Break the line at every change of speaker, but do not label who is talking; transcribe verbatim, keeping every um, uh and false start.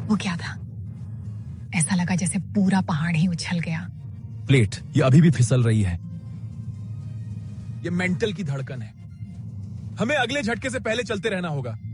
वो क्या था? ऐसा लगा जैसे पूरा पहाड़ ही उछल गया।
प्लेट ये अभी भी फिसल रही है। ये मेंटल की धड़कन है। हमें अगले झटके से पहले चलते रहना होगा।